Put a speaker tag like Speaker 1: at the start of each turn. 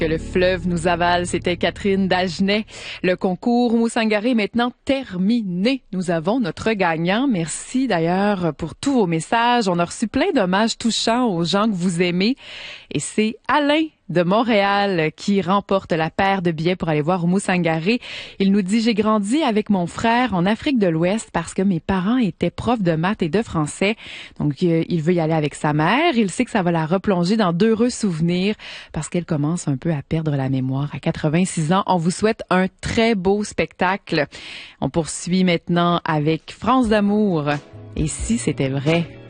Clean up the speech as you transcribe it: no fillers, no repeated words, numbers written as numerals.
Speaker 1: Que le fleuve nous avale, c'était Catherine Dagenet. Le concours Moussangaré est maintenant terminé. Nous avons notre gagnant. Merci d'ailleurs pour tous vos messages. On a reçu plein d'hommages touchants aux gens que vous aimez. Et c'est Alain de Montréal qui remporte la paire de billets pour aller voir Moussangaré. Il nous dit: j'ai grandi avec mon frère en Afrique de l'Ouest parce que mes parents étaient profs de maths et de français. Donc, il veut y aller avec sa mère. Il sait que ça va la replonger dans d'heureux souvenirs parce qu'elle commence un peu à perdre la mémoire à 86 ans. On vous souhaite un très beau spectacle. On poursuit maintenant avec France d'amour. Et si c'était vrai?